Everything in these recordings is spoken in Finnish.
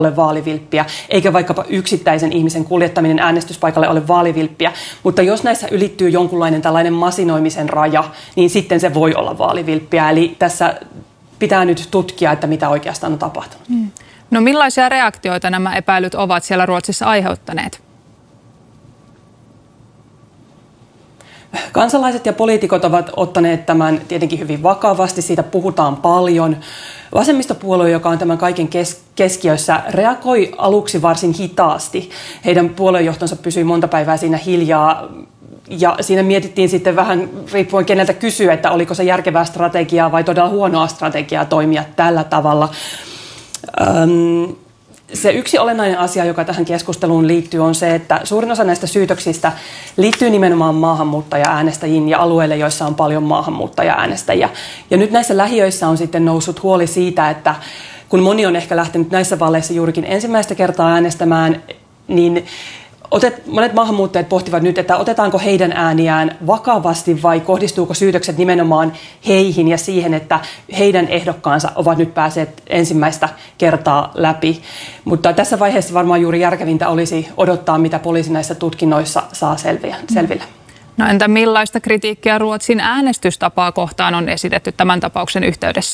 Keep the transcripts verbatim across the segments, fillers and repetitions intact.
ole vaalivilppiä, eikä vaikkapa yksittäisen ihmisen kuljettaminen äänestyspaikalle ole vaalivilppiä. Mutta jos näissä ylittyy jonkunlainen tällainen masinoimisen raja, niin sitten se voi olla vaalivilppiä. Eli tässä pitää nyt tutkia, että mitä oikeastaan on tapahtunut. Mm. No millaisia reaktioita nämä epäilyt ovat siellä Ruotsissa aiheuttaneet? Kansalaiset ja poliitikot ovat ottaneet tämän tietenkin hyvin vakavasti, siitä puhutaan paljon. Vasemmistopuolue, joka on tämän kaiken kes- keskiössä, reagoi aluksi varsin hitaasti. Heidän puoluejohtonsa pysyi monta päivää siinä hiljaa. Ja siinä mietittiin sitten vähän, riippuen keneltä kysyä, että oliko se järkevää strategiaa vai todella huonoa strategiaa toimia tällä tavalla. Öm, se yksi olennainen asia, joka tähän keskusteluun liittyy, on se, että suurin osa näistä syytöksistä liittyy nimenomaan maahanmuuttaja-äänestäjiin ja alueille, joissa on paljon maahanmuuttaja-äänestäjiä. Ja nyt näissä lähiöissä on sitten noussut huoli siitä, että kun moni on ehkä lähtenyt näissä vaaleissa juurikin ensimmäistä kertaa äänestämään, niin Otet, monet maahanmuuttajat pohtivat nyt, että otetaanko heidän ääniään vakavasti vai kohdistuuko syytökset nimenomaan heihin ja siihen, että heidän ehdokkaansa ovat nyt päässeet ensimmäistä kertaa läpi. Mutta tässä vaiheessa varmaan juuri järkevintä olisi odottaa, mitä poliisi näissä tutkinnoissa saa selviä, selville. No entä millaista kritiikkiä Ruotsin äänestystapaa kohtaan on esitetty tämän tapauksen yhteydessä?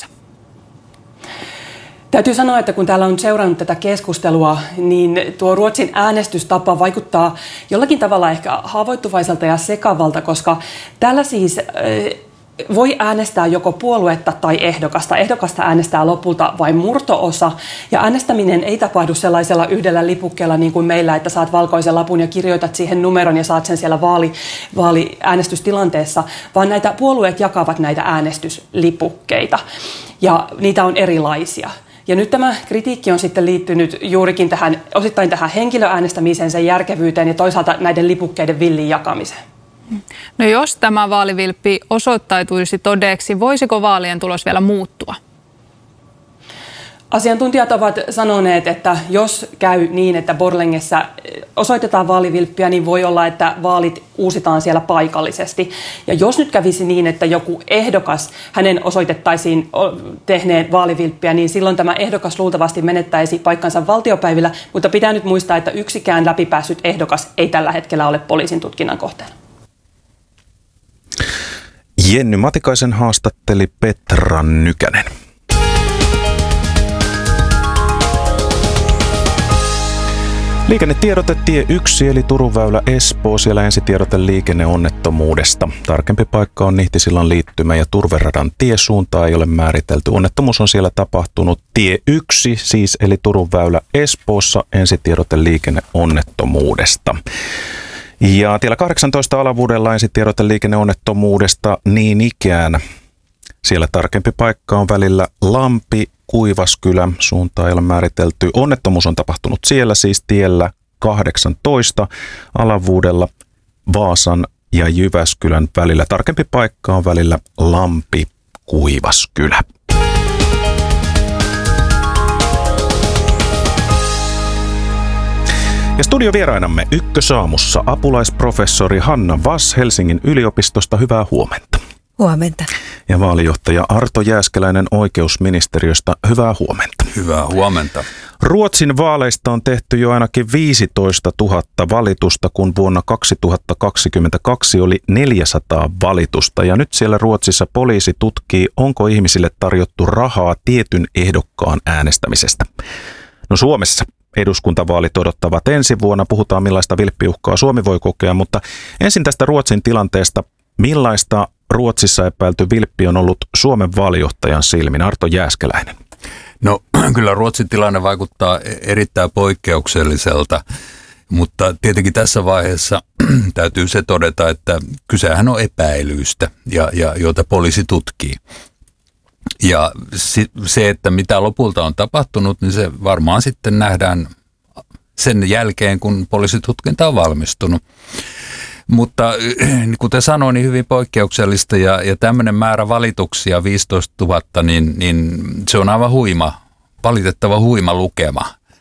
Täytyy sanoa, että kun täällä on seurannut tätä keskustelua, niin tuo Ruotsin äänestystapa vaikuttaa jollakin tavalla ehkä haavoittuvaiselta ja sekavalta, koska täällä siis voi äänestää joko puoluetta tai ehdokasta. Ehdokasta äänestää lopulta vain murto-osa, ja äänestäminen ei tapahdu sellaisella yhdellä lipukkeella niin kuin meillä, että saat valkoisen lapun ja kirjoitat siihen numeron ja saat sen siellä vaali, vaaliäänestystilanteessa, vaan näitä puolueet jakavat näitä äänestyslipukkeita, ja niitä on erilaisia. Ja nyt tämä kritiikki on sitten liittynyt juurikin tähän, osittain tähän henkilöäänestämiseen, sen järkevyyteen ja toisaalta näiden lipukkeiden villiin jakamiseen. No jos tämä vaalivilppi osoittautuisi todeksi, voisiko vaalien tulos vielä muuttua? Asiantuntijat ovat sanoneet, että jos käy niin, että Borlängessä osoitetaan vaalivilppiä, niin voi olla, että vaalit uusitaan siellä paikallisesti. Ja jos nyt kävisi niin, että joku ehdokas, hänen osoitettaisiin tehneen vaalivilppiä, niin silloin tämä ehdokas luultavasti menettäisi paikkansa valtiopäivillä. Mutta pitää nyt muistaa, että yksikään läpipäässyt ehdokas ei tällä hetkellä ole poliisin tutkinnan kohteena. Jenny Matikaisen haastatteli Petra Nykänen. Liikennetiedote tie yksi eli Turun väylä Espoo, siellä ensitiedote liikenneonnettomuudesta. Tarkempi paikka on Nihtisillan liittymä ja Turveradan tiesuuntaa ei ole määritelty. Onnettomuus on siellä tapahtunut tie yksi siis eli Turun väylä Espoossa, ensitiedote liikenneonnettomuudesta. Ja tiellä kahdeksantoista alavuudella ensitiedote liikenneonnettomuudesta niin ikään. Siellä tarkempi paikka on välillä Lampi, Kuivaskylä, suuntaa ei ole määritelty. Onnettomuus on tapahtunut siellä siis tiellä kahdeksantoista alavuudella Vaasan ja Jyväskylän välillä. Tarkempi paikka on välillä Lampi, Kuivaskylä. Ja studiovierainamme Ykkösaamussa apulaisprofessori Hanna Vass Helsingin yliopistosta. Hyvää huomenta. Huomenta. Ja vaalijohtaja Arto Jääskeläinen oikeusministeriöstä. Hyvää huomenta. Hyvää huomenta. Ruotsin vaaleista on tehty jo ainakin viisitoista tuhatta valitusta, kun vuonna kaksituhattakaksikymmentäkaksi oli neljäsataa valitusta. Ja nyt siellä Ruotsissa poliisi tutkii, onko ihmisille tarjottu rahaa tietyn ehdokkaan äänestämisestä. No Suomessa eduskuntavaalit odottavat ensi vuonna. Puhutaan, millaista vilppiuhkaa Suomi voi kokea, mutta ensin tästä Ruotsin tilanteesta. Millaista Ruotsissa epäilty vilppi on ollut Suomen vaalijohtajan silmin? Arto Jääskeläinen. No kyllä Ruotsin tilanne vaikuttaa erittäin poikkeukselliselta, mutta tietenkin tässä vaiheessa täytyy se todeta, että kysehän on epäilyistä, ja, ja, joita poliisi tutkii. Ja se, että mitä lopulta on tapahtunut, niin se varmaan sitten nähdään sen jälkeen, kun poliisitutkinta on valmistunut. Mutta kuten sanoin, niin hyvin poikkeuksellista ja, ja tämmöinen määrä valituksia, viisitoista tuhatta, niin, niin se on aivan huima, valitettava huima lukema.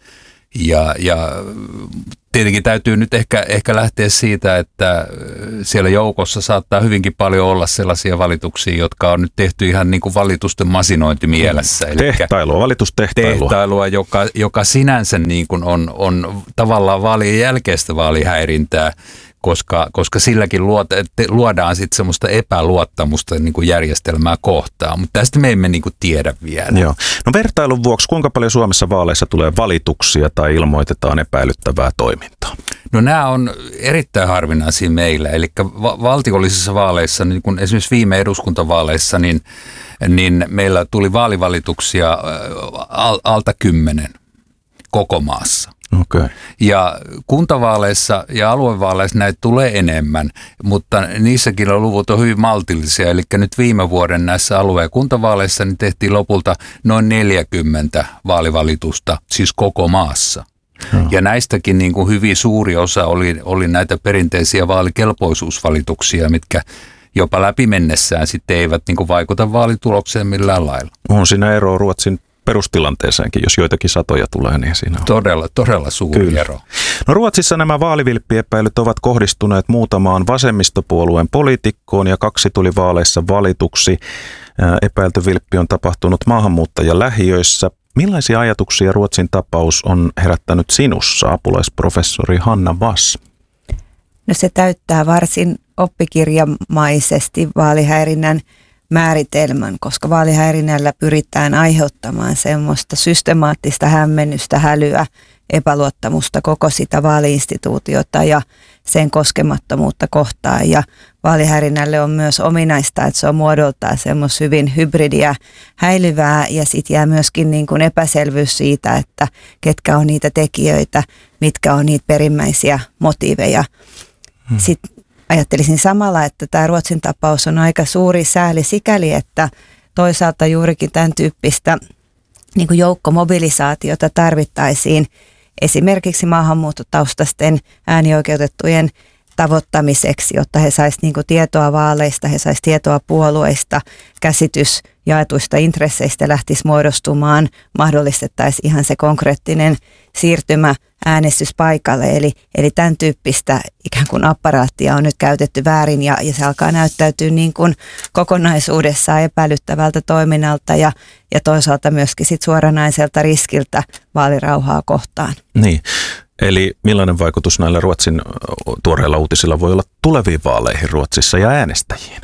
Ja, ja tietenkin täytyy nyt ehkä, ehkä lähteä siitä, että siellä joukossa saattaa hyvinkin paljon olla sellaisia valituksia, jotka on nyt tehty ihan niin kuin valitusten masinointi mielessä. Tehtailua, valitustehtailua. Tehtailua, joka, joka sinänsä niin kuin on, on tavallaan vaalien jälkeistä vaalihäirintää, koska, koska silläkin luodaan sitten semmoista epäluottamusta niin kuin järjestelmää kohtaan, mutta tästä me emme niin kuin tiedä vielä. Joo. No vertailun vuoksi, kuinka paljon Suomessa vaaleissa tulee valituksia tai ilmoitetaan epäilyttävää toimintaa? No nämä on erittäin harvinaisia meillä, eli va- valtiollisissa vaaleissa, niin kun esimerkiksi viime eduskuntavaaleissa, niin, niin meillä tuli vaalivalituksia al- alta kymmenen koko maassa. Okay. Ja kuntavaaleissa ja aluevaaleissa näitä tulee enemmän, mutta niissäkin on luvut on hyvin maltillisia. Eli nyt viime vuoden näissä alue- ja kuntavaaleissa niin tehtiin lopulta noin neljäkymmentä vaalivalitusta, siis koko maassa. No. Ja näistäkin niin kuin hyvin suuri osa oli, oli näitä perinteisiä vaalikelpoisuusvalituksia, mitkä jopa läpi mennessään sitten eivät niin kuin vaikuta vaalitulokseen millään lailla. On siinä eroa Ruotsin perustilanteeseenkin, jos joitakin satoja tulee, niin siinä on. Todella, todella suuri Kyllä. ero. No Ruotsissa nämä vaalivilppiepäilyt ovat kohdistuneet muutamaan vasemmistopuolueen poliitikkoon ja kaksi tuli vaaleissa valituksi. Epäilty vilppi on tapahtunut maahanmuuttajalähiöissä. Millaisia ajatuksia Ruotsin tapaus on herättänyt sinussa, apulaisprofessori Hanna Wass? No se täyttää varsin oppikirjamaisesti vaalihäirinnän määritelmän, koska vaalihäirinnällä pyritään aiheuttamaan semmoista systemaattista hämmennystä, hälyä, epäluottamusta koko sitä vaaliinstituutiota ja sen koskemattomuutta kohtaan. Ja vaalihäirinnälle on myös ominaista, että se on muodoltaan semmoista hyvin hybridiä, häilyvää ja sitten jää myöskin niin kuin epäselvyys siitä, että ketkä on niitä tekijöitä, mitkä on niitä perimmäisiä motiiveja. Hmm. Sitten ajattelisin samalla, että tämä Ruotsin tapaus on aika suuri sääli sikäli, että toisaalta juurikin tämän tyyppistä niin kuin joukkomobilisaatiota tarvittaisiin esimerkiksi maahanmuuttotaustaisten äänioikeutettujen tavoittamiseksi, jotta he saisivat niin kuin tietoa vaaleista, he saisivat tietoa puolueista, käsitys jaetuista intresseistä lähtisi muodostumaan, mahdollistettaisiin ihan se konkreettinen siirtymä äänestyspaikalle. Eli, eli tämän tyyppistä ikään kuin apparaattia on nyt käytetty väärin ja, ja se alkaa näyttäytyä niin kuin kokonaisuudessaan epäilyttävältä toiminnalta ja, ja toisaalta myöskin sit suoranaiselta riskiltä vaalirauhaa kohtaan. Niin. Eli millainen vaikutus näillä Ruotsin tuoreilla uutisilla voi olla tuleviin vaaleihin Ruotsissa ja äänestäjiin?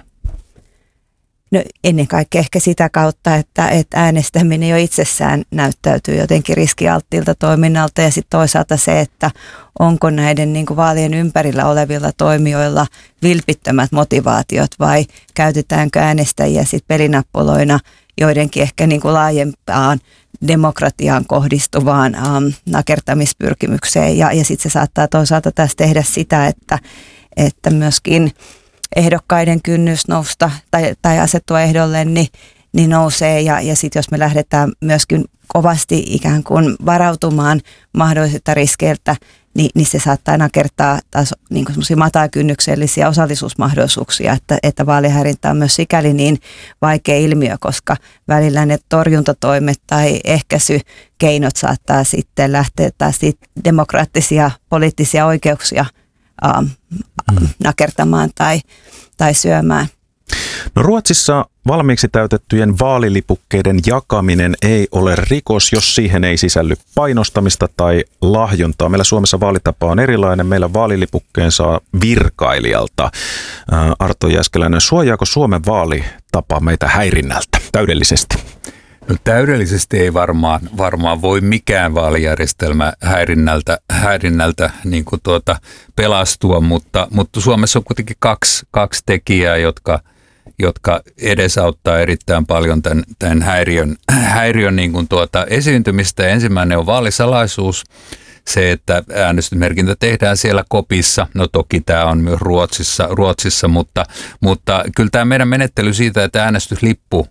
No ennen kaikkea ehkä sitä kautta, että, että äänestäminen jo itsessään näyttäytyy jotenkin riskialttiilta toiminnalta ja sitten toisaalta se, että onko näiden niin kuin vaalien ympärillä olevilla toimijoilla vilpittömät motivaatiot vai käytetäänkö äänestäjiä sitten pelinappuloina joidenkin ehkä niin kuin laajempaan demokratiaan kohdistuvaan ähm, nakertamispyrkimykseen ja, ja sitten se saattaa toisaalta tässä tehdä sitä, että, että myöskin ehdokkaiden kynnys nousta tai, tai asettua ehdolle niin, niin nousee ja, ja sitten jos me lähdetään myöskin kovasti ikään kuin varautumaan mahdollisilta riskeiltä, niin, niin se saattaa nakertaa taas niin kuin semmoisia matakynnyksellisiä osallisuusmahdollisuuksia, että, että vaalihäirintä on myös sikäli niin vaikea ilmiö, koska välillä ne torjuntatoimet tai ehkäisykeinot saattaa sitten lähteä taas demokraattisia poliittisia oikeuksia ähm, mm. nakertamaan tai, tai syömään. No Ruotsissa valmiiksi täytettyjen vaalilipukkeiden jakaminen ei ole rikos, jos siihen ei sisälly painostamista tai lahjontaa. Meillä Suomessa vaalitapa on erilainen. Meillä vaalilipukkeen saa virkailijalta. Arto Jääskeläinen, suojaako Suomen vaalitapa meitä häirinnältä täydellisesti? No täydellisesti ei varmaan, varmaan voi mikään vaalijärjestelmä häirinnältä, häirinnältä niin kuin tuota pelastua, mutta, mutta Suomessa on kuitenkin kaksi, kaksi tekijää, jotka jotka edesauttaa erittäin paljon tämän, tämän häiriön, häiriön niin kuin tuota esiintymistä. Ensimmäinen on vaalisalaisuus, se, että äänestysmerkintä tehdään siellä kopissa. No toki tämä on myös Ruotsissa, Ruotsissa mutta, mutta kyllä tämä meidän menettely siitä, että äänestyslippu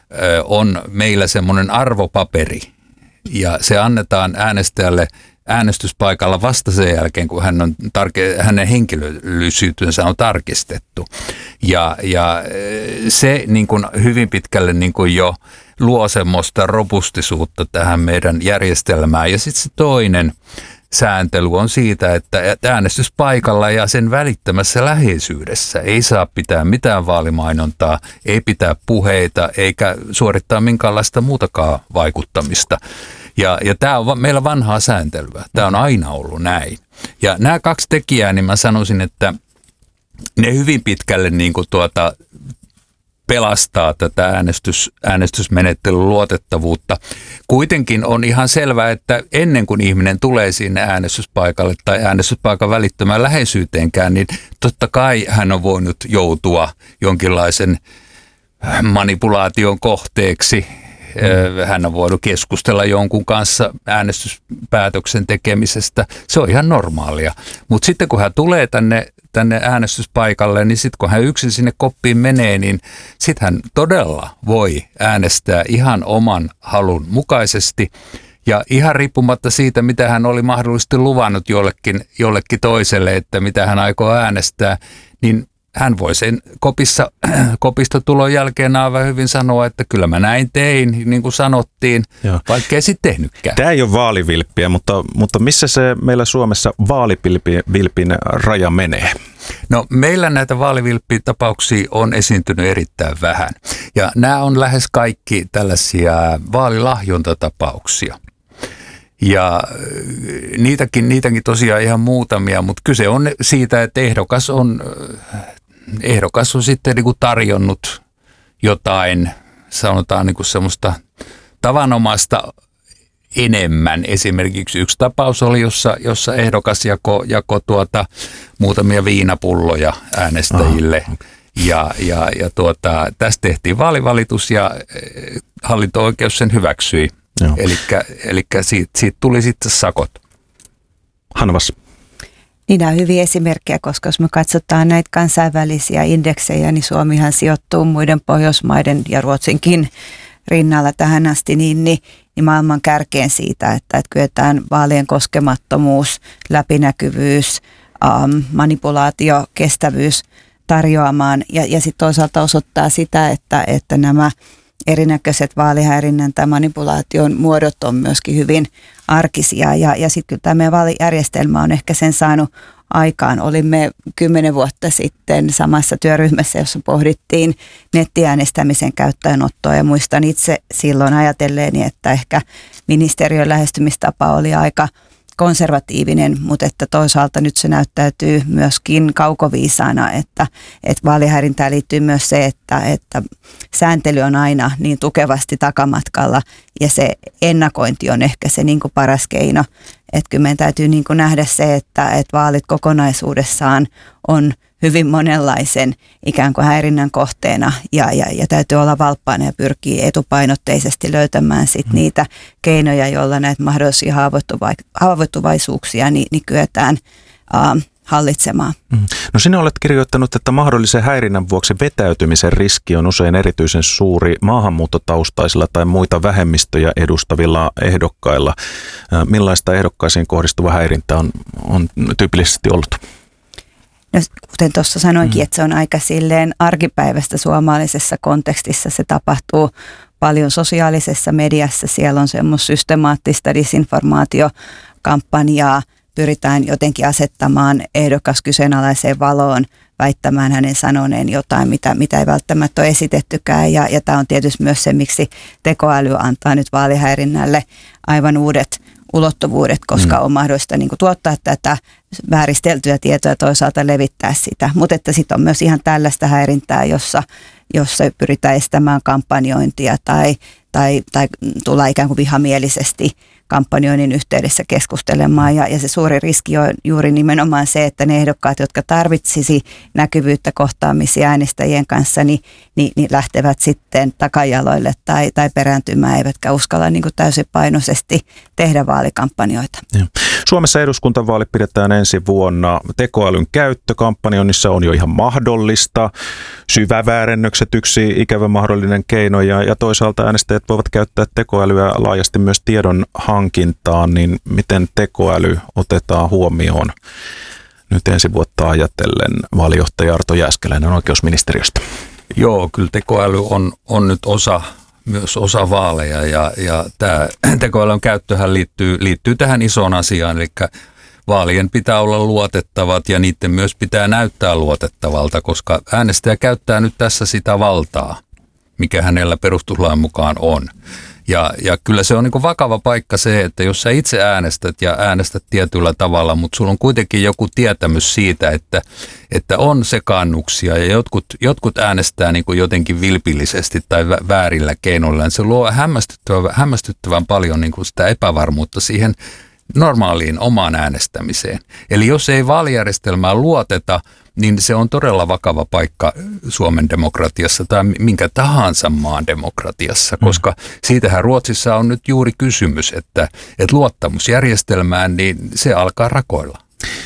on meillä semmoinen arvopaperi ja se annetaan äänestäjälle äänestyspaikalla vasta sen jälkeen, kun hän on tarke- hänen henkilöllisyytensä on tarkistettu. Ja, ja se niin kuin hyvin pitkälle niin kuin jo luo semmoista robustisuutta tähän meidän järjestelmään. Ja sitten se toinen sääntely on siitä, että äänestyspaikalla ja sen välittömässä läheisyydessä ei saa pitää mitään vaalimainontaa, ei pitää puheita eikä suorittaa minkäänlaista muutakaan vaikuttamista. Ja, ja tämä on meillä vanhaa sääntelyä. Tämä on aina ollut näin. Ja nämä kaksi tekijää, niin mä sanoisin, että ne hyvin pitkälle niin kuin tuota, pelastaa tätä äänestys, äänestysmenettelyn luotettavuutta. Kuitenkin on ihan selvää, että ennen kuin ihminen tulee sinne äänestyspaikalle tai äänestyspaikan välittömään läheisyyteenkään, niin totta kai hän on voinut joutua jonkinlaisen manipulaation kohteeksi. Hän on voinut keskustella jonkun kanssa äänestyspäätöksen tekemisestä. Se on ihan normaalia. Mutta sitten kun hän tulee tänne, tänne äänestyspaikalle, niin sitten kun hän yksin sinne koppiin menee, niin sitten hän todella voi äänestää ihan oman halun mukaisesti. Ja ihan riippumatta siitä, mitä hän oli mahdollisesti luvannut jollekin, jollekin toiselle, että mitä hän aikoo äänestää, niin hän voi sen kopissa, kopista tulon jälkeen aivan hyvin sanoa, että kyllä mä näin tein, niin kuin sanottiin, Joo. vaikka ei sitten tehnytkään. Tämä ei ole vaalivilppiä, mutta, mutta missä se meillä Suomessa vaalivilpin raja menee? No meillä näitä vaalivilppitapauksia on esiintynyt erittäin vähän. Ja nämä on lähes kaikki tällaisia vaalilahjontatapauksia. Ja niitäkin, niitäkin tosiaan ihan muutamia, mutta kyse on siitä, että ehdokas on, ehdokas on sitten niin kuin tarjonnut jotain, sanotaan niin kuin semmoista tavanomaista enemmän. Esimerkiksi yksi tapaus oli, jossa, jossa ehdokas jako, jako tuota, muutamia viinapulloja äänestäjille. Aha. Ja, ja, ja tuota, tästä tehtiin vaalivalitus ja hallinto-oikeus sen hyväksyi. Eli siitä, siitä tuli sitten sakot. Hanvas. Niin nämä on hyviä esimerkkejä, koska jos me katsotaan näitä kansainvälisiä indeksejä, niin Suomihan sijoittuu muiden Pohjoismaiden ja Ruotsinkin rinnalla tähän asti niin, niin, niin maailman kärkeen siitä, että, että kyetään vaalien koskemattomuus, läpinäkyvyys, ähm, manipulaatio, kestävyys tarjoamaan ja, ja sitten toisaalta osoittaa sitä, että, että nämä erinäköiset vaalihäirinnän tai manipulaation muodot on myöskin hyvin arkisia ja, ja sitten kyllä tämä meidän vaalijärjestelmä on ehkä sen saanut aikaan. Olimme kymmenen vuotta sitten samassa työryhmässä, jossa pohdittiin nettiäänestämisen käyttöönottoa ja muistan itse silloin ajatelleeni, että ehkä ministeriön lähestymistapa oli aika konservatiivinen, mutta että toisaalta nyt se näyttäytyy myöskin kaukoviisaana, että, että vaalihäirintään liittyy myös se, että, että sääntely on aina niin tukevasti takamatkalla ja se ennakointi on ehkä se niin kuin paras keino. Että kyllä meidän täytyy niin kuin nähdä se, että, että vaalit kokonaisuudessaan on hyvin monenlaisen ikään kuin häirinnän kohteena ja, ja, ja täytyy olla valppaana ja pyrkii etupainotteisesti löytämään sit mm. niitä keinoja, joilla näitä mahdollisia haavoittuva- haavoittuvaisuuksia niin, niin kyetään äh, hallitsemaan. Mm. No sinä olet kirjoittanut, että mahdollisen häirinnän vuoksi vetäytymisen riski on usein erityisen suuri maahanmuuttotaustaisilla tai muita vähemmistöjä edustavilla ehdokkailla. Millaista ehdokkaisiin kohdistuva häirintä on, on tyypillisesti ollut? No, kuten tuossa sanoinkin, mm. että se on aika silleen arkipäivästä suomalaisessa kontekstissa. Se tapahtuu paljon sosiaalisessa mediassa. Siellä on semmoista systemaattista disinformaatiokampanjaa. Pyritään jotenkin asettamaan ehdokas kyseenalaiseen valoon, väittämään hänen sanoneen jotain, mitä, mitä ei välttämättä ole esitettykään. Ja, ja tämä on tietysti myös se, miksi tekoäly antaa nyt vaalihäirinnälle aivan uudet ulottuvuudet, koska mm. on mahdollista niin kuin tuottaa tätä vääristeltyä tietoa ja toisaalta levittää sitä. Mutta että sitten on myös ihan tällaista häirintää, jossa, jossa pyritään estämään kampanjointia tai, tai, tai tulla ikään kuin vihamielisesti kampanjoinnin yhteydessä keskustelemaan. Ja, ja se suuri riski on juuri nimenomaan se, että ne ehdokkaat, jotka tarvitsisi näkyvyyttä kohtaamisia äänestäjien kanssa, niin, niin, niin lähtevät sitten takajaloille tai, tai perääntymään, eivätkä uskalla niin kuin täysipainoisesti tehdä vaalikampanjoita. Ja. Suomessa eduskuntavaalit pidetään ensi vuonna. Tekoälyn käyttö kampanjoinnissa on jo ihan mahdollista. Syväväärennökset yksi ikävä mahdollinen keino ja, ja toisaalta äänestäjät voivat käyttää tekoälyä laajasti myös tiedon hankintaan, niin miten tekoäly otetaan huomioon nyt ensi vuotta ajatellen? Vaalijohtaja Arto Jääskeläinen oikeusministeriöstä. Joo, kyllä tekoäly on, on nyt osa myös osa vaaleja ja, ja tämä tekoälyn käyttöhän liittyy, liittyy tähän isoon asiaan, eli vaalien pitää olla luotettavat ja niiden myös pitää näyttää luotettavalta, koska äänestäjä käyttää nyt tässä sitä valtaa, mikä hänellä perustuslain mukaan on. Ja, ja kyllä se on niin kuin vakava paikka se, että jos sä itse äänestät ja äänestät tietyllä tavalla, mutta sulla on kuitenkin joku tietämys siitä, että, että on sekaannuksia ja jotkut, jotkut äänestää niin kuin jotenkin vilpillisesti tai väärillä keinoilla, niin se luo hämmästyttävän, hämmästyttävän paljon niin kuin sitä epävarmuutta siihen normaaliin omaan äänestämiseen. Eli jos ei vaalijärjestelmään luoteta, niin se on todella vakava paikka Suomen demokratiassa tai minkä tahansa maan demokratiassa, koska siitähän Ruotsissa on nyt juuri kysymys, että, että luottamusjärjestelmään, niin se alkaa rakoilla.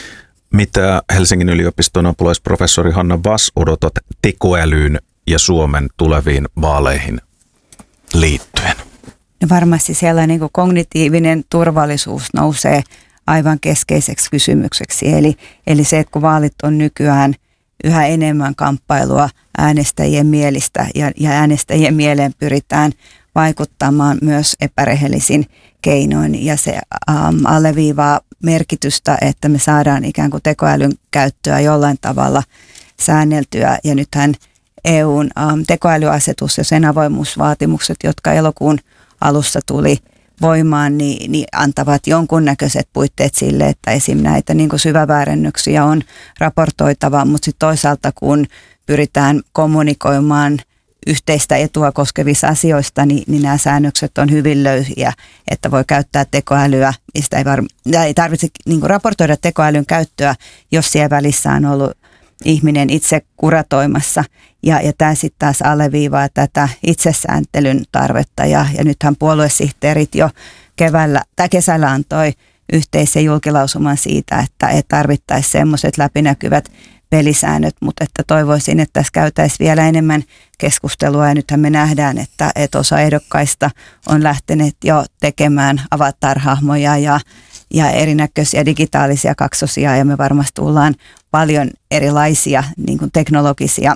Mitä Helsingin yliopiston apulaisprofessori Hanna Wass odotat tekoälyyn ja Suomen tuleviin vaaleihin liittyen? No varmasti siellä niin kuin kognitiivinen turvallisuus nousee aivan keskeiseksi kysymykseksi. Eli, eli se, että kun vaalit on nykyään yhä enemmän kamppailua äänestäjien mielistä ja, ja äänestäjien mieleen pyritään vaikuttamaan myös epärehellisin keinoin. Ja se ähm, alleviivaa merkitystä, että me saadaan ikään kuin tekoälyn käyttöä jollain tavalla säänneltyä. Ja nythän E U:n ähm, tekoälyasetus ja sen avoimuusvaatimukset, jotka elokuun alussa tuli voimaan, niin, niin antavat jonkunnäköiset puitteet sille, että esim. Näitä niin kuin syväväärennöksiä on raportoitava, mutta sitten toisaalta kun pyritään kommunikoimaan yhteistä etua koskevissa asioista, niin, niin nämä säännökset on hyvin löyhiä, että voi käyttää tekoälyä, mistä ei, var, ei tarvitse niin kuin raportoida tekoälyn käyttöä, jos siellä välissä on ollut ihminen itse kuratoimassa. Ja, ja tämä sitten taas alleviivaa tätä itsesääntelyn tarvetta. Ja, ja nythän puoluesihteerit jo keväällä tai kesällä antoi yhteisen julkilausuman siitä, että, että tarvittaisiin semmoiset läpinäkyvät pelisäännöt, mutta että toivoisin, että tässä käytäisiin vielä enemmän keskustelua. Ja nythän me nähdään, että, että osa ehdokkaista on lähteneet jo tekemään avatar-hahmoja ja ja erinäköisiä digitaalisia kaksosia, ja me varmasti tullaan paljon erilaisia niin kuin teknologisia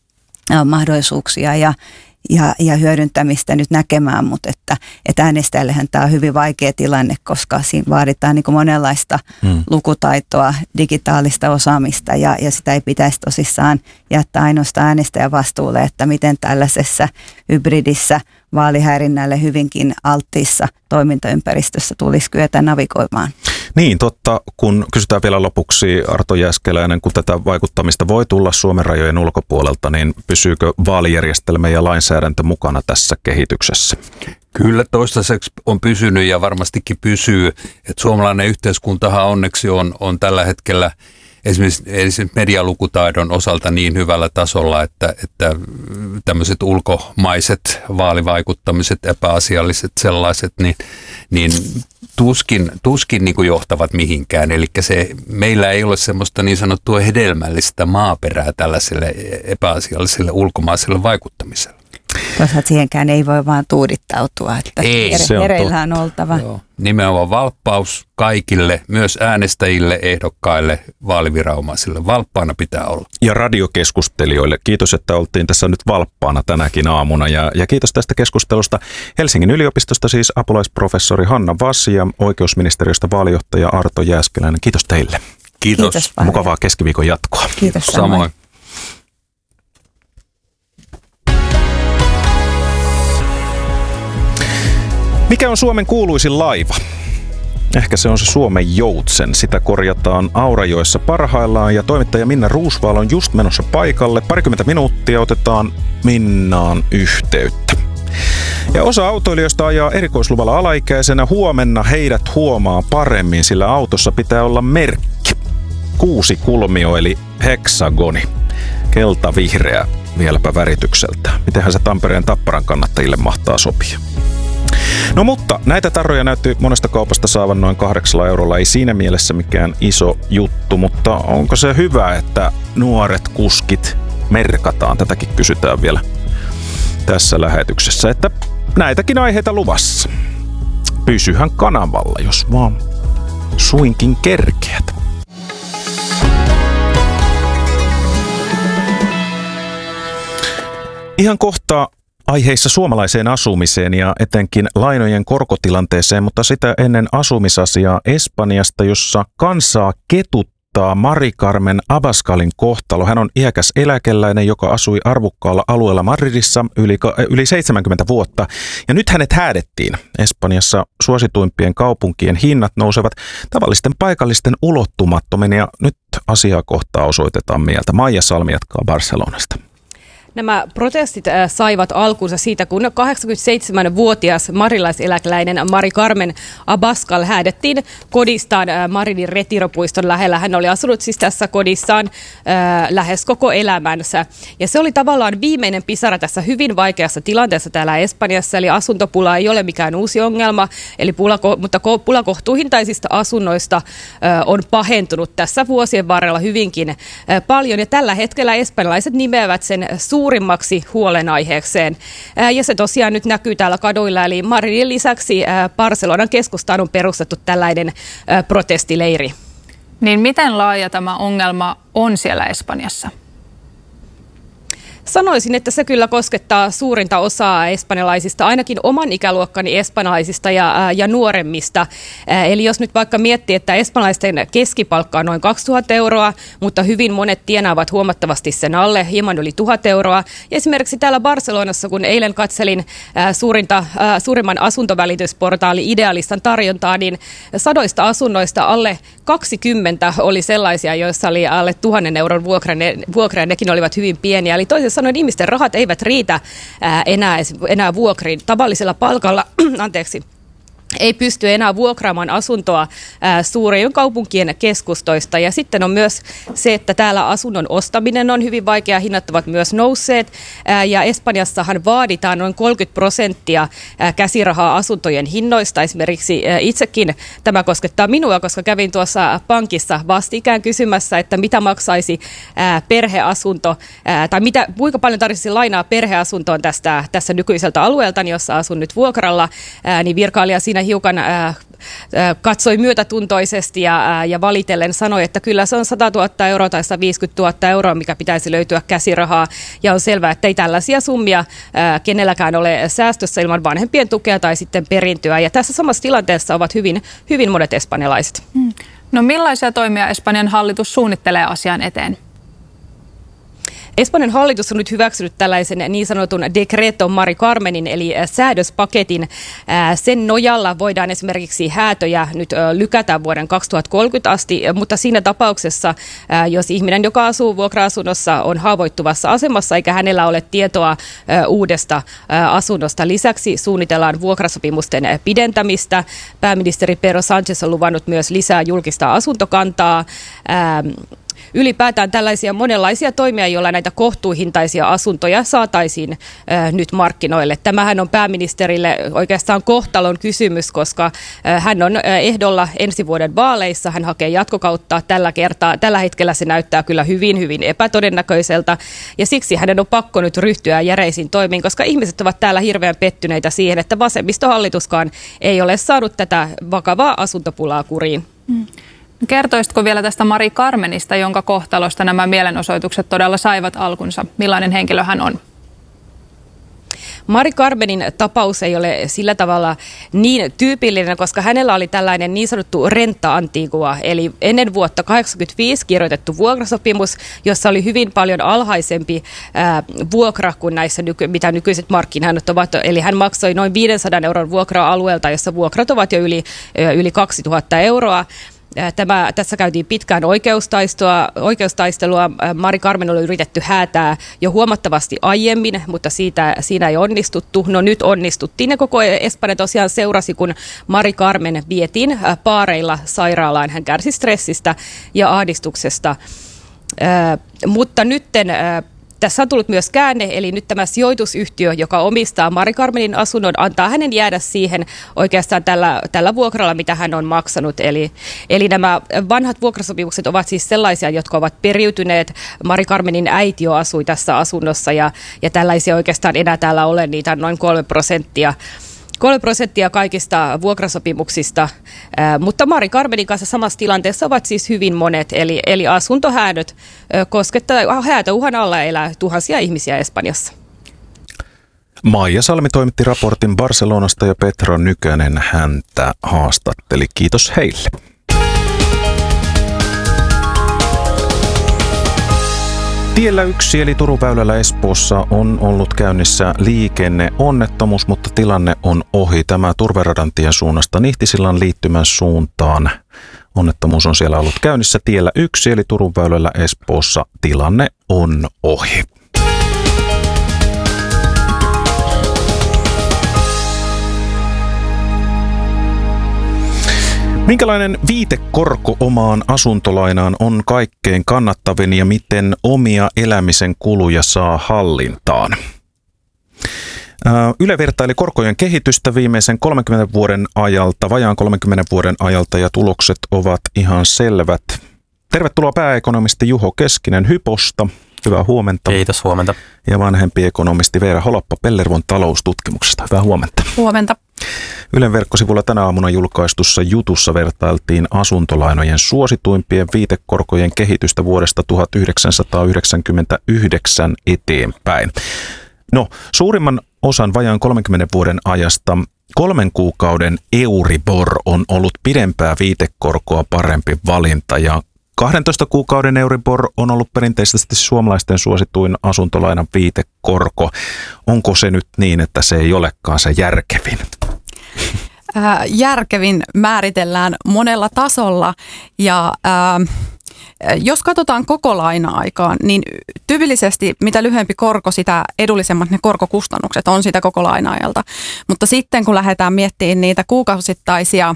ä, mahdollisuuksia ja, ja, ja hyödyntämistä nyt näkemään, mutta että, että äänestäjällehän tämä on hyvin vaikea tilanne, koska siinä vaaditaan niin kuin monenlaista hmm. lukutaitoa, digitaalista osaamista, ja, ja sitä ei pitäisi tosissaan jättää ainoastaan äänestäjän vastuulle, että miten tällaisessa hybridissä vaalihäirinnälle hyvinkin alttiissa toimintaympäristössä tulisi kyetä navigoimaan. Niin, totta. Kun kysytään vielä lopuksi, Arto Jääskeläinen, kun tätä vaikuttamista voi tulla Suomen rajojen ulkopuolelta, niin pysyykö vaalijärjestelmä ja lainsäädäntö mukana tässä kehityksessä? Kyllä toistaiseksi on pysynyt ja varmastikin pysyy. Että suomalainen yhteiskuntahan onneksi on, on tällä hetkellä esimerkiksi, esimerkiksi medialukutaidon osalta niin hyvällä tasolla, että, että tämmöiset ulkomaiset vaalivaikuttamiset, epäasialliset sellaiset, niin, niin tuskin, tuskin niin kuin johtavat mihinkään. Eli se, meillä ei ole semmoista niin sanottua hedelmällistä maaperää tällaiselle epäasialliselle ulkomaiselle vaikuttamiselle. Toisaalta siihenkään ei voi vaan tuudittautua, että ei, ere, ereillä on oltava. Joo. Nimenomaan valppaus kaikille, myös äänestäjille, ehdokkaille, vaaliviranomaisille. Valppaana pitää olla. Ja radiokeskustelijoille. Kiitos, että oltiin tässä nyt valppaana tänäkin aamuna. Ja, ja kiitos tästä keskustelusta. Helsingin yliopistosta siis apulaisprofessori Hanna Wass ja oikeusministeriöstä vaalijohtaja Arto Jääskeläinen. Kiitos teille. Kiitos. Kiitos Mukavaa keskiviikon jatkoa. Kiitos samoin. samoin. Mikä on Suomen kuuluisin laiva? Ehkä se on se Suomen Joutsen. Sitä korjataan Aurajoessa parhaillaan ja toimittaja Minna Ruusvaal on just menossa paikalle. Parikymmentä minuuttia otetaan Minnaan yhteyttä. Ja osa autoilijoista ajaa erikoisluvalla alaikäisenä. Huomenna heidät huomaa paremmin, sillä autossa pitää olla merkki. Kuusi kulmio eli heksagoni. Kelta-vihreä vieläpä väritykseltä. Mitenhän se Tampereen Tapparan kannattajille mahtaa sopia? No mutta näitä tarroja näytti monesta kaupasta saavan noin kahdeksalla eurolla. Ei siinä mielessä mikään iso juttu, mutta onko se hyvä, että nuoret kuskit merkataan? Tätäkin kysytään vielä tässä lähetyksessä, että näitäkin aiheita luvassa. Pysyhän kanavalla, jos vaan suinkin kerkeät. Ihan kohta Aiheissa suomalaiseen asumiseen ja etenkin lainojen korkotilanteeseen, mutta sitä ennen asumisasiaa Espanjasta, jossa kansaa ketuttaa Mari Carmen Abascalin kohtalo. Hän on iäkäs eläkeläinen, joka asui arvokkaalla alueella Madridissa yli, yli seitsemänkymmentä vuotta. Ja nyt hänet häädettiin. Espanjassa suosituimpien kaupunkien hinnat nousevat tavallisten paikallisten ulottumattomin ja nyt asiaa kohtaa osoitetaan mieltä. Maija Salmi jatkaa Barcelonasta. Nämä protestit saivat alkunsa siitä, kun kahdeksankymmentäseitsemänvuotias marilaiseläkeläinen Mari Carmen Abascal häädettiin kodistaan Madridin Retiro-puiston lähellä. Hän oli asunut siis tässä kodissaan äh, lähes koko elämänsä. Ja se oli tavallaan viimeinen pisara tässä hyvin vaikeassa tilanteessa täällä Espanjassa. Eli asuntopula ei ole mikään uusi ongelma, eli pula, mutta pula kohtuuhintaisista asunnoista äh, on pahentunut tässä vuosien varrella hyvinkin äh, paljon. Ja tällä hetkellä espanjalaiset nimeävät sen su- suurimmaksi huolenaiheekseen. Ja se tosiaan nyt näkyy täällä kaduilla, eli Madridin lisäksi Barcelonan keskustaan on perustettu tällainen protestileiri. Niin miten laaja tämä ongelma on siellä Espanjassa? Sanoisin, että se kyllä koskettaa suurinta osaa espanjalaisista, ainakin oman ikäluokkani espanjalaisista ja, ja nuoremmista. Eli jos nyt vaikka miettii, että espanjalaisten keskipalkka on noin kaksituhatta euroa, mutta hyvin monet tienaavat huomattavasti sen alle, hieman yli tuhat euroa. Ja esimerkiksi täällä Barcelonassa, kun eilen katselin suurinta, suurimman asuntovälitysportaali Idealistan tarjontaa, niin sadoista asunnoista alle kaksikymmentä oli sellaisia, joissa oli alle tuhannen euron vuokra, ne, vuokra ja nekin olivat hyvin pieniä. Eli toisin sanoen ihmisten rahat eivät riitä ää, enää, enää vuokriin tavallisella palkalla, anteeksi. Ei pysty enää vuokraamaan asuntoa ää, suurien kaupunkien keskustoista. Ja sitten on myös se, että täällä asunnon ostaminen on hyvin vaikeaa, hinnat ovat myös nousseet. Ää, ja Espanjassahan vaaditaan noin kolmekymmentä prosenttia ää, käsirahaa asuntojen hinnoista. Esimerkiksi ää, itsekin tämä koskettaa minua, koska kävin tuossa pankissa vastikään kysymässä, että mitä maksaisi ää, perheasunto, ää, tai mitä, kuinka paljon tarvitsisi lainaa perheasuntoon tästä, tässä nykyiseltä alueelta, jossa asun nyt vuokralla, ää, niin virkailija siinä hiukan äh, katsoi myötätuntoisesti ja, äh, ja valitellen sanoi, että kyllä se on sata tuhatta euroa tai sata viisikymmentätuhatta euroa, mikä pitäisi löytyä käsirahaa. Ja on selvää, että ei tällaisia summia äh, kenelläkään ole säästössä ilman vanhempien tukea tai sitten perintöä. Ja tässä samassa tilanteessa ovat hyvin, hyvin monet espanjalaiset. Hmm. No millaisia toimia Espanjan hallitus suunnittelee asian eteen? Espanjan hallitus on nyt hyväksynyt tällaisen niin sanotun Decreto Mari Carmenin, eli säädöspaketin. Sen nojalla voidaan esimerkiksi häätöjä nyt lykätä vuoden kaksituhattakolmekymmentä asti, mutta siinä tapauksessa, jos ihminen, joka asuu vuokra-asunnossa, on haavoittuvassa asemassa eikä hänellä ole tietoa uudesta asunnosta. Lisäksi suunnitellaan vuokrasopimusten pidentämistä. Pääministeri Pedro Sánchez on luvannut myös lisää julkista asuntokantaa. Ylipäätään tällaisia monenlaisia toimia, joilla näitä kohtuuhintaisia asuntoja saataisiin äh, nyt markkinoille. Tämähän on pääministerille oikeastaan kohtalon kysymys, koska äh, hän on äh, ehdolla ensi vuoden vaaleissa. Hän hakee jatkokautta tällä kertaa. Tällä hetkellä se näyttää kyllä hyvin, hyvin epätodennäköiseltä. Ja siksi hänen on pakko nyt ryhtyä järeisiin toimiin, koska ihmiset ovat täällä hirveän pettyneitä siihen, että vasemmistohallituskaan ei ole saanut tätä vakavaa asuntopulaa kuriin. Mm. Kertoisitko vielä tästä Mari Carmenista, jonka kohtalosta nämä mielenosoitukset todella saivat alkunsa? Millainen henkilö hän on? Mari Carmenin tapaus ei ole sillä tavalla niin tyypillinen, koska hänellä oli tällainen niin sanottu renta antigua, eli ennen vuotta kahdeksankymmentäviisi kirjoitettu vuokrasopimus, jossa oli hyvin paljon alhaisempi ää, vuokra kuin näissä, nyky- mitä nykyiset markkinahannat ovat. Eli hän maksoi noin viisisataa euron vuokraa alueelta, jossa vuokrat ovat jo yli, yli kaksituhatta euroa. Tämä, tässä käytiin pitkään oikeustaistelua. oikeustaistelua. Mari Carmen oli yritetty häätää jo huomattavasti aiemmin, mutta siitä, siinä ei onnistuttu. No nyt onnistuttiin ja koko Espanja tosiaan seurasi, kun Mari Carmen vietiin paareilla sairaalaan. Hän kärsi stressistä ja ahdistuksesta. Äh, mutta nytten äh, tässä on tullut myös käänne, eli nyt tämä sijoitusyhtiö, joka omistaa Mari Carmenin asunnon, antaa hänen jäädä siihen oikeastaan tällä, tällä vuokralla, mitä hän on maksanut. Eli, eli nämä vanhat vuokrasopimukset ovat siis sellaisia, jotka ovat periytyneet. Mari Carmenin äiti jo asui tässä asunnossa ja, ja tällaisia oikeastaan enää täällä ole, niitä on noin kolme prosenttia. Kolme prosenttia kaikista vuokrasopimuksista, ää, mutta Mari Carmenin kanssa samassa tilanteessa ovat siis hyvin monet, eli, eli asuntohäädöt koskettaa, häätöuhan alla elää tuhansia ihmisiä Espanjassa. Maija Salmi toimitti raportin Barcelonasta ja Petra Nykänen häntä haastatteli. Kiitos heille. Tiellä yksi eli Turun väylällä Espoossa on ollut käynnissä liikenneonnettomuus, mutta tilanne on ohi. Tämä Turveradan tien suunnasta Nihtisillan liittymän suuntaan. Onnettomuus on siellä ollut käynnissä tiellä yksi eli Turun väylällä Espoossa. Tilanne on ohi. Minkälainen viitekorko omaan asuntolainaan on kaikkein kannattavin ja miten omia elämisen kuluja saa hallintaan? Yle vertaili korkojen kehitystä viimeisen kolmenkymmenen vuoden ajalta, vajaan kolmenkymmenen vuoden ajalta ja tulokset ovat ihan selvät. Tervetuloa pääekonomisti Juho Keskinen Hyposta. Hyvää huomenta. Kiitos, huomenta. Ja vanhempi ekonomisti Veera Holappa Pellervon taloustutkimuksesta. Hyvää huomenta. Huomenta. Ylen verkkosivulla tänä aamuna julkaistussa jutussa vertailtiin asuntolainojen suosituimpien viitekorkojen kehitystä vuodesta tuhatyhdeksänsataayhdeksänkymmentäyhdeksän eteenpäin. No, suurimman osan vajaan kolmenkymmenen vuoden ajasta kolmen kuukauden Euribor on ollut pidempää viitekorkoa parempi valinta ja kahdentoista kuukauden Euribor on ollut perinteisesti suomalaisten suosituin asuntolainan viitekorko. Onko se nyt niin, että se ei olekaan se järkevin? Äh, järkevin määritellään monella tasolla ja äh, jos katsotaan koko laina-aikaa, niin tyypillisesti mitä lyhyempi korko, sitä edullisemmat ne korkokustannukset on sitä koko laina-ajalta. Mutta sitten kun lähdetään miettimään niitä kuukausittaisia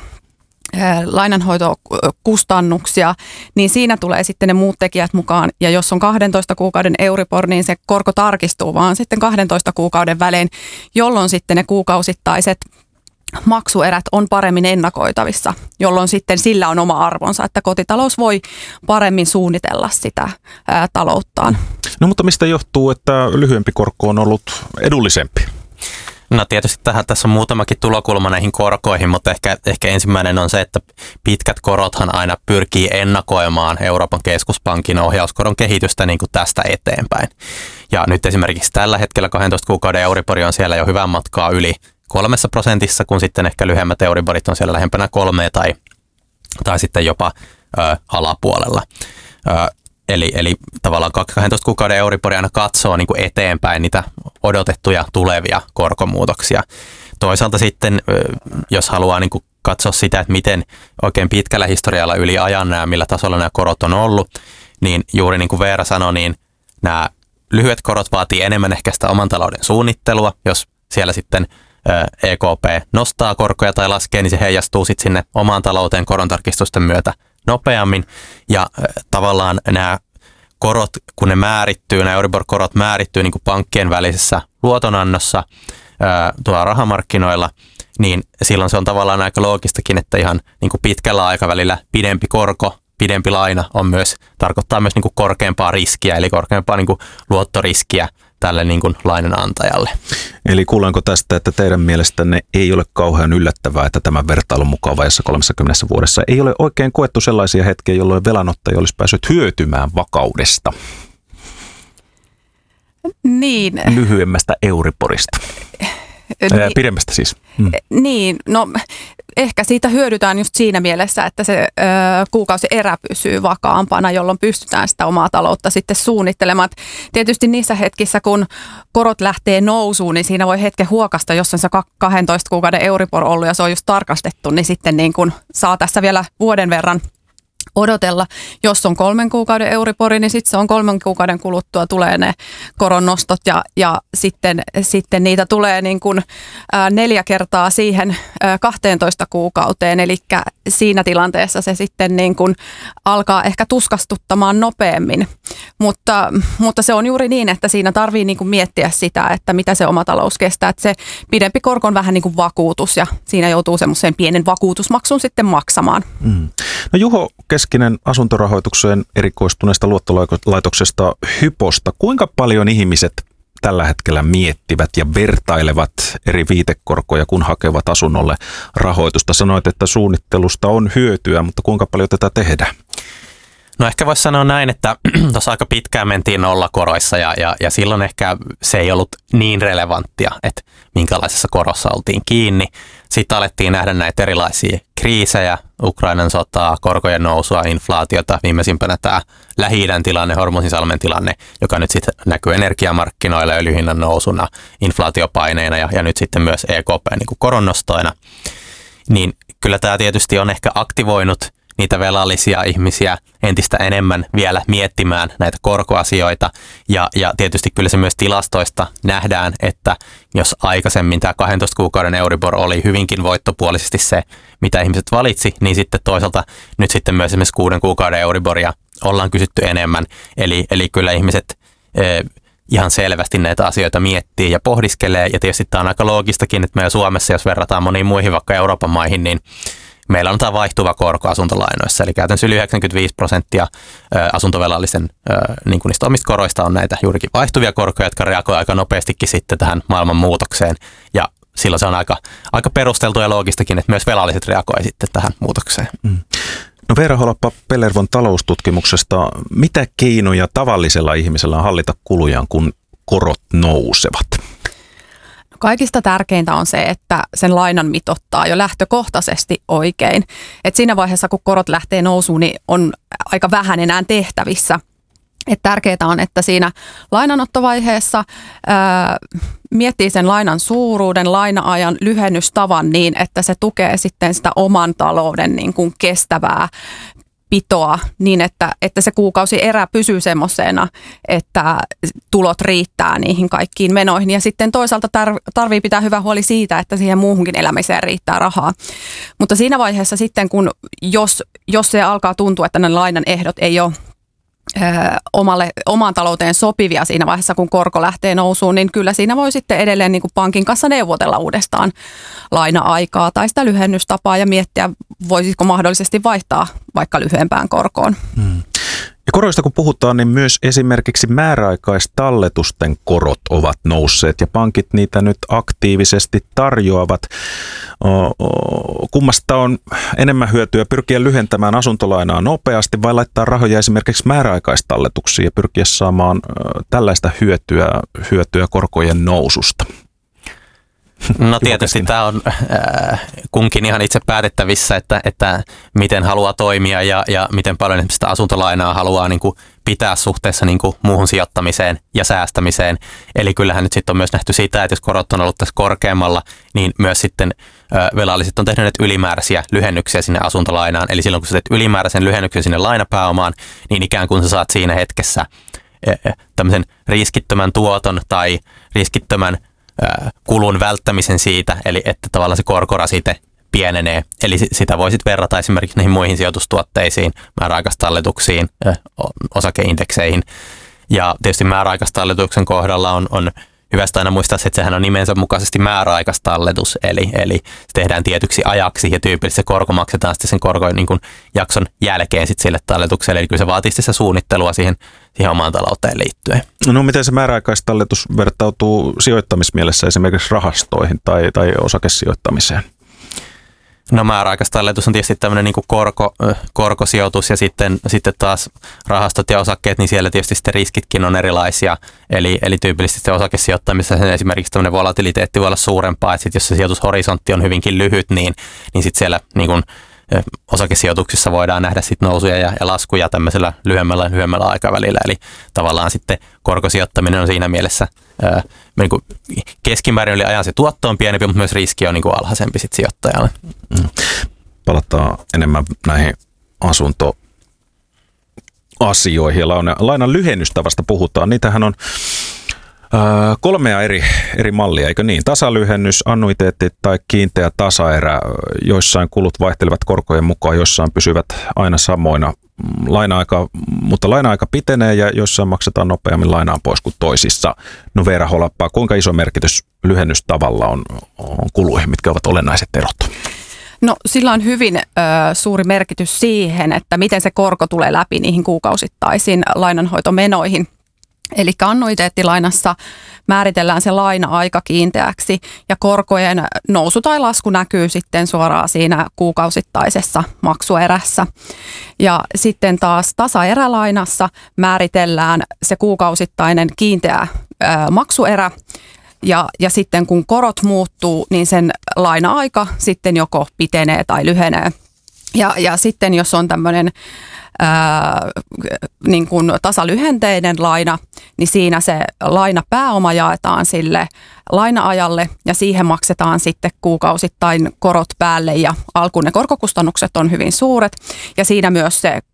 lainanhoitokustannuksia, niin siinä tulee sitten ne muut tekijät mukaan. Ja jos on kahdentoista kuukauden Euribor, niin se korko tarkistuu vaan sitten kahdentoista kuukauden välein, jolloin sitten ne kuukausittaiset maksuerät on paremmin ennakoitavissa, jolloin sitten sillä on oma arvonsa, että kotitalous voi paremmin suunnitella sitä ää, talouttaan. No mutta mistä johtuu, että lyhyempi korko on ollut edullisempi? No tietysti tähän, tässä on muutamakin tulokulma näihin korkoihin, mutta ehkä, ehkä ensimmäinen on se, että pitkät korothan aina pyrkii ennakoimaan Euroopan keskuspankin ohjauskoron kehitystä niin kuin tästä eteenpäin. Ja nyt esimerkiksi tällä hetkellä kahdentoista kuukauden Euribor on siellä jo hyvän matkaa yli kolmessa prosentissa, kun sitten ehkä lyhyemmät Euriborit on siellä lähempänä kolmea tai, tai sitten jopa ö, alapuolella. Ö, Eli, eli tavallaan kahdentoista kuukauden Euribor aina katsoo niin kuin eteenpäin niitä odotettuja tulevia korkomuutoksia. Toisaalta sitten, jos haluaa niin kuin katsoa sitä, että miten oikein pitkällä historialla yli ajan nämä, millä tasolla nämä korot on ollut, niin juuri niin kuin Veera sanoi, niin nämä lyhyet korot vaatii enemmän ehkä sitä oman talouden suunnittelua. Jos siellä sitten E K P nostaa korkoja tai laskee, niin se heijastuu sitten sinne omaan talouteen korontarkistusten myötä nopeammin ja äh, tavallaan nämä korot, kun ne määrittyy, nämä Euribor-korot määrittyy niin kuin pankkien välisessä luotonannossa äh, tuolla rahamarkkinoilla, niin silloin se on tavallaan aika loogistakin, että ihan niin kuin pitkällä aikavälillä pidempi korko, pidempi laina on myös, tarkoittaa myös niin kuin korkeampaa riskiä, eli korkeampaa niin kuin luottoriskiä tälle niin kuin lainanantajalle. Eli kuulenko tästä, että teidän mielestänne ei ole kauhean yllättävää, että tämän vertailun mukaan vajassa kolmekymmentä vuodessa ei ole oikein koettu sellaisia hetkiä, jolloin velanottaja olisi päässyt hyötymään vakaudesta? Niin. Lyhyemmästä Euriborista. Ää, pidemmästä siis. Mm. Niin, no ehkä siitä hyödytään just siinä mielessä, että se ö, kuukausi erä pysyy vakaampana, jolloin pystytään sitä omaa taloutta sitten suunnittelemaan. Tietysti niissä hetkissä, kun korot lähtee nousuun, niin siinä voi hetken huokasta, jos on se kahdentoista kuukauden Euribor ollut ja se on just tarkastettu, niin sitten niin kun saa tässä vielä vuoden verran odotella. Jos on kolmen kuukauden Euribori, niin sitten se on kolmen kuukauden kuluttua tulee ne koronnostot ja, ja sitten, sitten niitä tulee niin kuin, ää, neljä kertaa siihen ää, kahteentoista kuukauteen. Eli siinä tilanteessa se sitten niin kuin alkaa ehkä tuskastuttamaan nopeammin. Mutta, mutta se on juuri niin, että siinä tarvii niin kuin miettiä sitä, että mitä se oma talous kestää. Että se pidempi korko on vähän niin kuin vakuutus ja siinä joutuu semmoisen pienen vakuutusmaksun sitten maksamaan. Mm. No Juho Keskinen asuntorahoitukseen erikoistuneesta luottolaitoksesta Hyposta. Kuinka paljon ihmiset tällä hetkellä miettivät ja vertailevat eri viitekorkoja, kun hakevat asunnolle rahoitusta? Sanoit, että suunnittelusta on hyötyä, mutta kuinka paljon tätä tehdään? No ehkä voisi sanoa näin, että tuossa aika pitkään mentiin nollakoroissa ja, ja, ja silloin ehkä se ei ollut niin relevanttia, että minkälaisessa korossa oltiin kiinni. Sitten alettiin nähdä näitä erilaisia kriisejä, Ukrainan sotaa, korkojen nousua, inflaatiota, viimeisimpänä tämä Lähi-idän tilanne, Hormuzisalmen tilanne, joka nyt sitten näkyy energiamarkkinoilla, öljyhinnan nousuna, inflaatiopaineina ja, ja nyt sitten myös E K P niin kuin koronnostoina. Niin kyllä tämä tietysti on ehkä aktivoinut niitä velallisia ihmisiä entistä enemmän vielä miettimään näitä korkoasioita. Ja, ja tietysti kyllä se myös tilastoista nähdään, että jos aikaisemmin tämä kahdentoista kuukauden Euribor oli hyvinkin voittopuolisesti se, mitä ihmiset valitsi, niin sitten toisaalta nyt sitten myös esimerkiksi kuuden kuukauden Euriboria ollaan kysytty enemmän. Eli, eli kyllä ihmiset eh, ihan selvästi näitä asioita miettii ja pohdiskelee. Ja tietysti tämä on aika loogistakin, että meillä Suomessa, jos verrataan moniin muihin vaikka Euroopan maihin, niin meillä on tämä vaihtuva korko asuntolainoissa, eli käytännössä yli yhdeksänkymmentäviisi prosenttia asuntovelallisten niin kuin niistä omista koroista on näitä juurikin vaihtuvia korkoja, jotka reagoivat aika nopeastikin sitten tähän maailman muutokseen. Ja silloin se on aika, aika perusteltu ja loogistakin, että myös velalliset reagoivat sitten tähän muutokseen. Mm. No Veera Holappa Pellervon taloustutkimuksesta, mitä keinoja tavallisella ihmisellä on hallita kulujaan, kun korot nousevat? Kaikista tärkeintä on se, että sen lainan mitottaa jo lähtökohtaisesti oikein. Et siinä vaiheessa, kun korot lähtee nousuun, niin on aika vähän enää tehtävissä. Et tärkeää on, että siinä lainanottovaiheessa ää, miettii sen lainan suuruuden, laina-ajan lyhennystavan niin, että se tukee sitten sitä oman talouden niin kuin kestävää pitoa niin, että, että se kuukausierä pysyy semmoisena, että tulot riittää niihin kaikkiin menoihin. Ja sitten toisaalta tar- tarvii pitää hyvä huoli siitä, että siihen muuhunkin elämiseen riittää rahaa. Mutta siinä vaiheessa sitten, kun jos, jos se alkaa tuntua, että ne lainan ehdot ei ole omalle, omaan talouteen sopivia siinä vaiheessa, kun korko lähtee nousuun, niin kyllä siinä voi sitten edelleen niin kuin pankin kanssa neuvotella uudestaan laina-aikaa tai sitä lyhennystapaa ja miettiä, voisiko mahdollisesti vaihtaa vaikka lyhyempään korkoon. Hmm. Ja koroista kun puhutaan, niin myös esimerkiksi määräaikaistalletusten korot ovat nousseet ja pankit niitä nyt aktiivisesti tarjoavat. Kummasta on enemmän hyötyä pyrkiä lyhentämään asuntolainaa nopeasti vai laittaa rahoja esimerkiksi määräaikaistalletuksiin ja pyrkiä saamaan tällaista hyötyä, hyötyä korkojen noususta? No tietysti tämä on äh, kunkin ihan itse päätettävissä, että, että miten haluaa toimia ja, ja miten paljon sitä asuntolainaa haluaa niin kuin pitää suhteessa niin kuin muuhun sijoittamiseen ja säästämiseen. Eli kyllähän nyt sitten on myös nähty sitä, että jos korot on ollut tässä korkeammalla, niin myös sitten äh, velalliset on tehneet ylimääräisiä lyhennyksiä sinne asuntolainaan. Eli silloin kun sä teet ylimääräisen lyhennyksen sinne lainapääomaan, niin ikään kuin sä saat siinä hetkessä äh, tämmöisen riskittömän tuoton tai riskittömän kulun välttämisen siitä, eli että tavallaan se korkorasite pienenee. Eli sitä voisit verrata esimerkiksi näihin muihin sijoitustuotteisiin, määräaikaistalletuksiin, osakeindekseihin. Ja tietysti määräaikaistalletuksen kohdalla on, on hyvästä aina muistaa, että sehän on nimensä mukaisesti määräaikaistalletus, eli, eli se tehdään tietyksi ajaksi ja tyypillisesti se korko maksetaan sitten sen korkoin niin kuin jakson jälkeen sitten sille talletukselle, eli kyllä se vaatii sitä suunnittelua siihen, siihen omaan talouteen liittyen. No miten se määräaikaistalletus vertautuu sijoittamismielessä esimerkiksi rahastoihin tai, tai osakesijoittamiseen? No määräaikaistalletus on tietysti tämmöinen niin kuin korko, korkosijoitus ja sitten, sitten taas rahastot ja osakkeet, niin siellä tietysti sitten riskitkin on erilaisia. Eli, eli tyypillisesti se osakesijoittamisessa esimerkiksi tämmöinen volatiliteetti voi olla suurempaa, että sit jos se sijoitushorisontti on hyvinkin lyhyt, niin, niin sitten siellä niin kuin osakesijoituksissa voidaan nähdä sit nousuja ja, ja laskuja tämmöisellä lyhyemmällä, lyhyemmällä aikavälillä. Eli tavallaan sitten korkosijoittaminen on siinä mielessä ää, niin kuin keskimäärin eli ajan se tuotto on pienempi, mutta myös riski on niin kuin alhaisempi sit sijoittajalle. Mm. Palataan enemmän näihin asuntoasioihin ja lainan lyhennystavasta puhutaan. Niitähän on kolmea eri, eri mallia, eikö niin? Tasalyhennys, annuiteetti tai kiinteä tasaerä. Joissain kulut vaihtelevat korkojen mukaan, joissain pysyvät aina samoina. Laina-aika, mutta laina-aika pitenee ja joissain maksetaan nopeammin lainaan pois kuin toisissa. No Veera Holappa, kuinka iso merkitys lyhennystavalla on, on kuluihin? Mitkä ovat olennaiset erot? No sillä on hyvin ö, suuri merkitys siihen, että miten se korko tulee läpi niihin kuukausittaisiin lainanhoitomenoihin. Eli annuiteettilainassa määritellään se laina-aika kiinteäksi ja korkojen nousu tai lasku näkyy sitten suoraan siinä kuukausittaisessa maksuerässä. Ja sitten taas tasaerälainassa määritellään se kuukausittainen kiinteä ää, maksuerä. Ja, ja sitten kun korot muuttuu, niin sen laina-aika sitten joko pitenee tai lyhenee. Ja, ja sitten jos on tämmöinen ää, niin kuin tasalyhenteinen laina, niin siinä se lainapääoma jaetaan sille laina-ajalle ja siihen maksetaan sitten kuukausittain korot päälle ja alkuun ne korkokustannukset on hyvin suuret ja siinä myös se